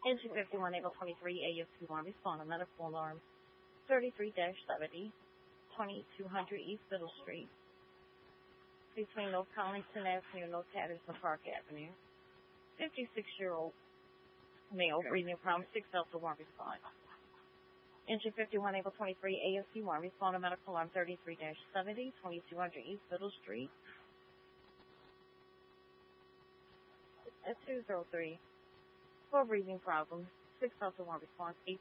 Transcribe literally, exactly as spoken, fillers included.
Engine fifty-one, Able twenty-three, A F two one, respond on medical alarm thirty-three seventy, twenty-two hundred East Middle Street, between North Collington Avenue and North Patterson Park Avenue. fifty-six-year-old male, breathing problem, six Delta one, respond. Engine fifty-one, Able twenty-three, A F C one, respond on medical alarm thirty-three seventy, twenty-two hundred East Middle Street, at two oh three. For breathing problems, six Delta one, response, eight